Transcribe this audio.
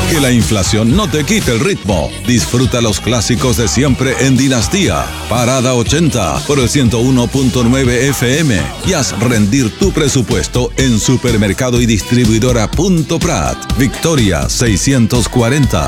Que la inflación no te quite el ritmo. Disfruta los clásicos de siempre en Dinastía. Parada 80 por el 101.9 FM. Y haz rendir tu presupuesto en Supermercado y Distribuidora Punto Prat. Victoria 640.